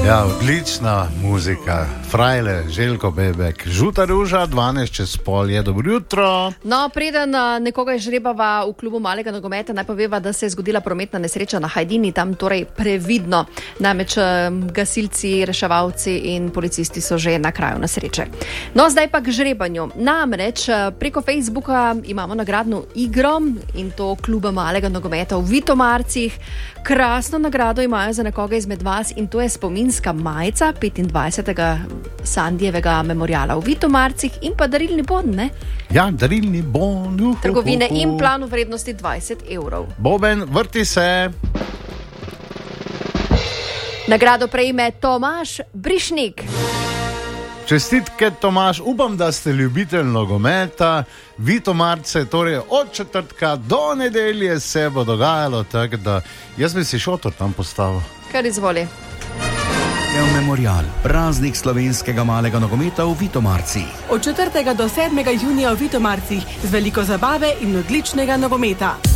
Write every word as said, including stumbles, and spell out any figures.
Ja, odlična muzika. Frajle, Željko Bebek, Žuta ruža, dvanajst čez pol je, dobro jutro. No, preden nekoga izžrebava v klubu malega nogometa, naj poveva, da se je zgodila prometna nesreča na Hajdini, tam torej previdno. Namreč gasilci, reševalci in policisti so že na kraju nesreče. No, zdaj pa k žrebanju. Namreč preko Facebooka imamo nagradno igro in to kluba malega nogometa v Vitomarcih. Krasno nagrado imajo za nekoga izmed vas in to je spominska majica petindvajsetega Sandijevega memoriala v Vitomarcih in pa darilni bon, ne? Ja, darilni bon. Uh, Trgovine uh, uh. in plan v vrednosti dvajset evrov. Boben, vrti se. Nagrado prejme Tomaž Brišnik. Čestitke, Tomaž, upam, da ste ljubitelj nogometa. Vitomarce, torej od četrtka do nedelje se bo dogajalo, tako da jaz bi si šotor tam postavil. Kar izvoli. Memorial, praznik slovenskega malega nogometa v Vitomarcih. Od četrtega do sedmega junija v Vitomarcih z veliko zabave in odličnega nogometa.